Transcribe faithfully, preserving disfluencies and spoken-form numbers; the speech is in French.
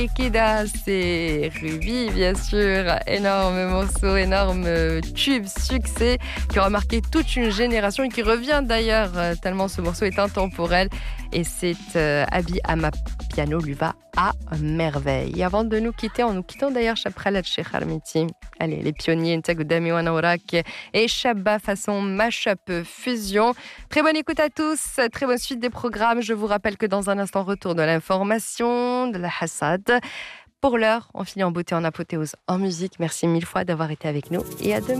Kida, c'est Ruby, bien sûr. Énorme morceau, énorme tube, succès qui aura marqué toute une génération et qui revient d'ailleurs tellement ce morceau est intemporel. Et c'est euh, Abi Ama Piano lui va à merveille. Et avant de nous quitter, en nous quittant d'ailleurs Chapralat Cheikh Armiti. Allez, les pionniers Ntago Dami Wanaurak et Shabba façon mashup fusion. Très bonne écoute à tous, très bonne suite des programmes. Je vous rappelle que dans un instant, retour de l'information, de la Hassad. Pour l'heure, on finit en beauté, en apothéose, en musique. Merci mille fois d'avoir été avec nous et à demain.